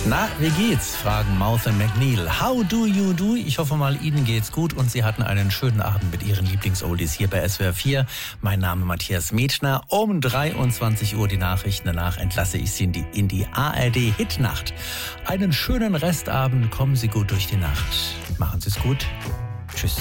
Na, wie geht's? Fragen Mouth & McNeil. How do you do? Ich hoffe mal, Ihnen geht's gut und Sie hatten einen schönen Abend mit Ihren Lieblings-Oldies hier bei SWR 4. Mein Name Matthias Metschner. Um 23 Uhr die Nachrichten. Danach entlasse ich Sie in die ARD-Hitnacht. Einen schönen Restabend. Kommen Sie gut durch die Nacht. Machen Sie es gut. Tschüss.